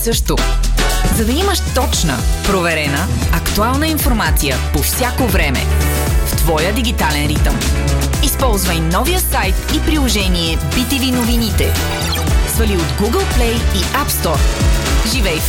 също. За да имаш точна, проверена, актуална информация по всяко време в твоя дигитален ритъм. Използвай новия сайт и приложение BTV новините. Свали от Google Play и App Store. Живей в